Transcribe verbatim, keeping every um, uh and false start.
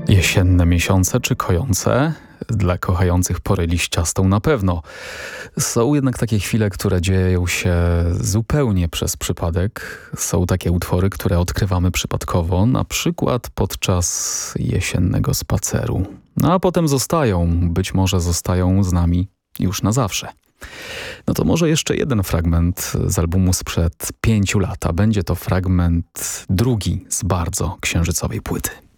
Jesienne miesiące czy kojące? Dla kochających porę liściastą na pewno. Są jednak takie chwile, które dzieją się zupełnie przez przypadek. Są takie utwory, które odkrywamy przypadkowo, na przykład podczas jesiennego spaceru. No a potem zostają, być może zostają z nami już na zawsze. No to może jeszcze jeden fragment z albumu sprzed pięciu lat, a będzie to fragment drugi z bardzo księżycowej płyty.